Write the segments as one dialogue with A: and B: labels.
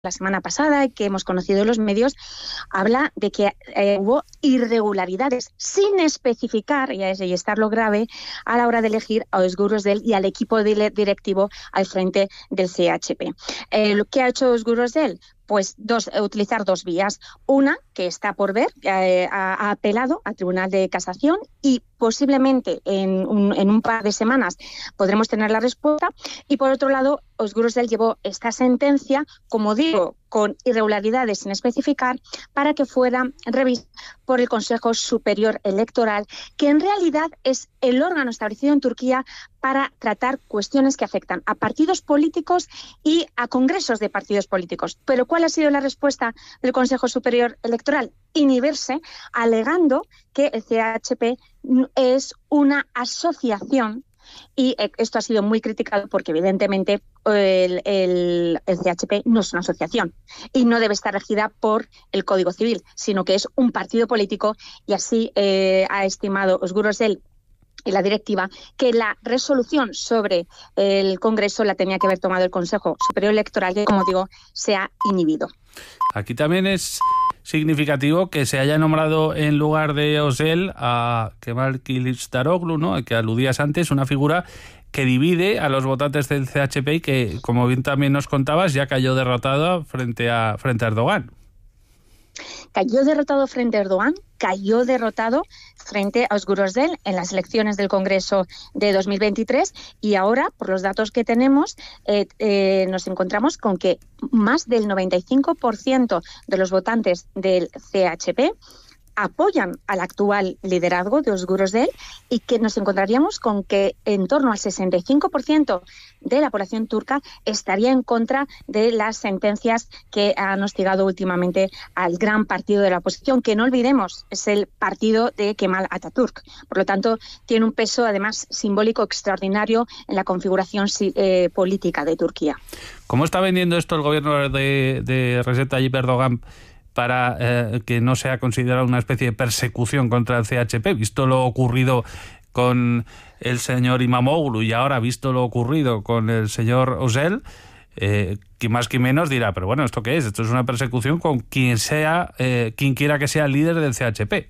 A: la semana pasada y que hemos conocido en los medios, habla de que hubo irregularidades sin especificar, y estar lo grave, a la hora de elegir a Özgür Özel y al equipo directivo al frente del CHP. Lo que ha hecho Özgür Özel, pues utilizar dos vías. Una, que está por ver, ha apelado al Tribunal de Casación y posiblemente en un par de semanas podremos tener la respuesta. Y por otro lado, Özgür Özel llevó esta sentencia, como digo, con irregularidades sin especificar, para que fuera revisada por el Consejo Superior Electoral, que en realidad es el órgano establecido en Turquía para tratar cuestiones que afectan a partidos políticos y a congresos de partidos políticos. Pero ¿cuál ha sido la respuesta del Consejo Superior Electoral? Inhibirse, alegando que el CHP es una asociación. Y esto ha sido muy criticado porque, evidentemente, el CHP no es una asociación y no debe estar regida por el Código Civil, sino que es un partido político, y así ha estimado Özgür Özel y la directiva que la resolución sobre el Congreso la tenía que haber tomado el Consejo Superior Electoral, que, como digo, se ha inhibido.
B: Aquí también es significativo que se haya nombrado en lugar de Özel a Kemal Kılıçdaroğlu, ¿no?, al que aludías antes, una figura que divide a los votantes del CHP y que, como bien también nos contabas, ya cayó derrotado frente a Erdogan.
A: Cayó derrotado frente a Erdogan, cayó derrotado frente a Özgür Özel en las elecciones del Congreso de 2023, y ahora, por los datos que tenemos, nos encontramos con que más del 95% de los votantes del CHP apoyan al actual liderazgo de Özgür Özel, y que nos encontraríamos con que en torno al 65% de la población turca estaría en contra de las sentencias que han hostigado últimamente al gran partido de la oposición, que no olvidemos es el partido de Kemal Atatürk. Por lo tanto, tiene un peso además simbólico extraordinario en la configuración política de Turquía.
B: ¿Cómo está vendiendo esto el gobierno de Recep Tayyip Erdogan para que no sea considerado una especie de persecución contra el CHP, visto lo ocurrido con el señor İmamoğlu y ahora visto lo ocurrido con el señor Özel? Que más que menos dirá, pero bueno, ¿esto qué es? Esto es una persecución con quien quiera que sea el líder del CHP.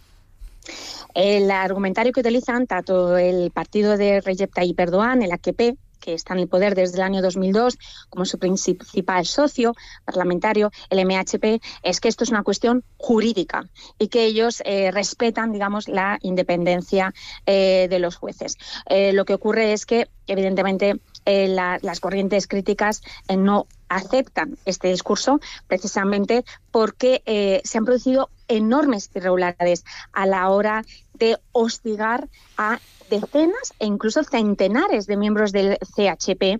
A: El argumentario que utilizan tanto el partido de Recep Tayyip Erdogan, el AKP, que está en el poder desde el año 2002 como su principal socio parlamentario, el MHP, es que esto es una cuestión jurídica y que ellos respetan, digamos, la independencia de los jueces. Lo que ocurre es que, evidentemente, las corrientes críticas no aceptan este discurso, precisamente porque se han producido enormes irregularidades a la hora de hostigar a decenas e incluso centenares de miembros del CHP,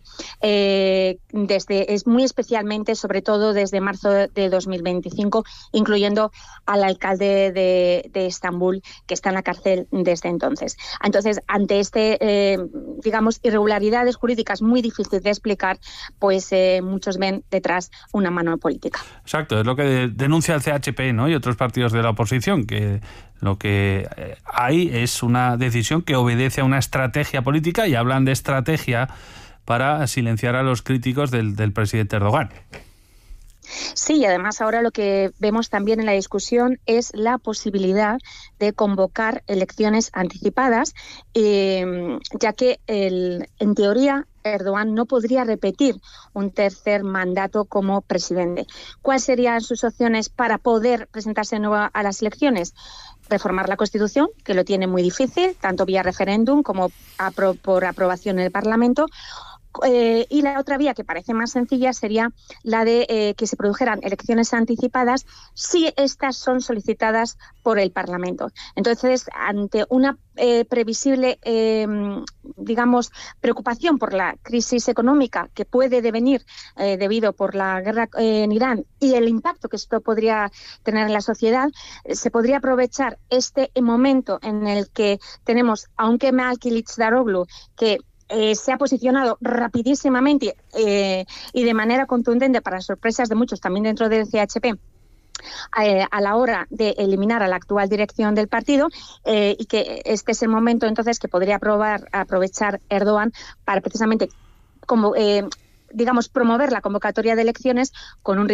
A: muy especialmente, sobre todo desde marzo de 2025, incluyendo al alcalde de Estambul, que está en la cárcel desde entonces. Entonces, ante digamos, irregularidades jurídicas muy difíciles de explicar, pues muchos ven detrás una mano política.
B: Exacto, es lo que denuncia el CHP, ¿no?, y otros partidos de la oposición, que lo que hay es una decisión que obedece a una estrategia política, y hablan de estrategia para silenciar a los críticos del presidente Erdogan.
A: Sí, y además ahora lo que vemos también en la discusión es la posibilidad de convocar elecciones anticipadas, ya que en teoría Erdogan no podría repetir un tercer mandato como presidente. ¿Cuáles serían sus opciones para poder presentarse de nuevo a las elecciones? Reformar la Constitución, que lo tiene muy difícil, tanto vía referéndum como por aprobación en el Parlamento. Y la otra vía, que parece más sencilla, sería la de que se produjeran elecciones anticipadas si estas son solicitadas por el Parlamento. Entonces, ante una previsible, digamos, preocupación por la crisis económica que puede devenir debido por la guerra en Irán y el impacto que esto podría tener en la sociedad, se podría aprovechar este momento en el que tenemos a un Kemal Kılıçdaroğlu que se ha posicionado rapidísimamente y de manera contundente, para sorpresas de muchos también dentro del CHP, a la hora de eliminar a la actual dirección del partido, y que este es el momento entonces que podría aprovechar Erdogan para precisamente digamos, promover la convocatoria de elecciones con un